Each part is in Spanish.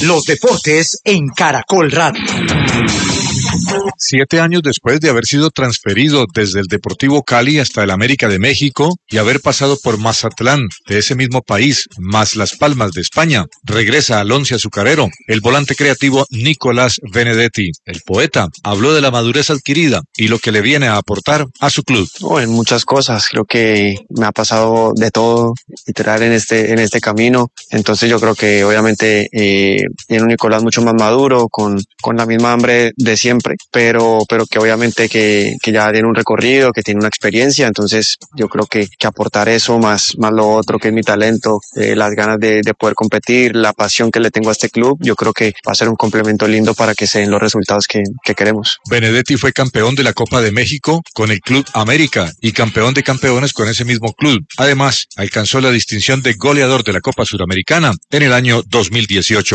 Los deportes en Caracol Radio. 7 años después de haber sido transferido desde el Deportivo Cali hasta el América de México y haber pasado por Mazatlán de ese mismo país, más Las Palmas de España, regresa al once azucarero el volante creativo Nicolás Benedetti. El poeta habló de la madurez adquirida y lo que le viene a aportar a su club. En muchas cosas, creo que me ha pasado de todo, literal, en este camino. Entonces yo creo que obviamente tiene un Nicolás mucho más maduro, con la misma hambre de siempre, pero que obviamente que ya tiene un recorrido, que tiene una experiencia. Entonces yo creo que aportar eso más lo otro, que es mi talento, las ganas de poder competir, la pasión que le tengo a este club, yo creo que va a ser un complemento lindo para que se den los resultados que queremos. Benedetti fue campeón de la Copa de México con el Club América y campeón de campeones con ese mismo club. Además, alcanzó la distinción de goleador de la Copa Suramericana en el año 2018.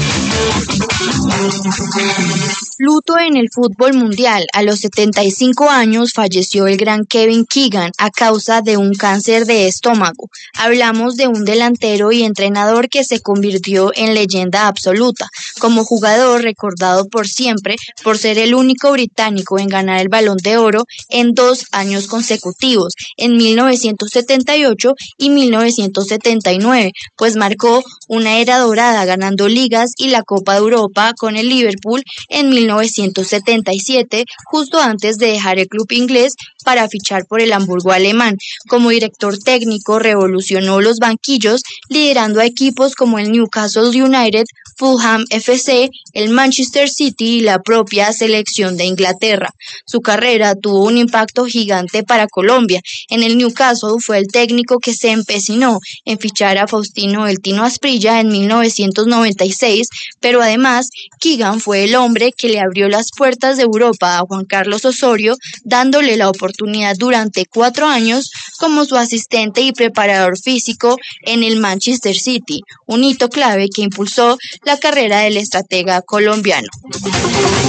Luto en el fútbol mundial. A los 75 años falleció el gran Kevin Keegan a causa de un cáncer de estómago. Hablamos de un delantero y entrenador que se convirtió en leyenda absoluta. Como jugador, recordado por siempre por ser el único británico en ganar el Balón de Oro en 2 años consecutivos, en 1978 y 1979, pues marcó una era dorada ganando ligas y la Copa de Europa con el Liverpool en 1977, justo antes de dejar el club inglés para fichar por el Hamburgo alemán. Como director técnico revolucionó los banquillos, liderando a equipos como el Newcastle United, Fulham FC, el Manchester City y la propia selección de Inglaterra. Su carrera tuvo un impacto gigante para Colombia. En el Newcastle fue el técnico que se empecinó en fichar a Faustino El Tino Asprilla en 1996, pero además Keegan fue el hombre que le abrió las puertas de Europa a Juan Carlos Osorio, dándole la oportunidad durante 4 años como su asistente y preparador físico en el Manchester City, un hito clave que impulsó la carrera del estratega colombiano.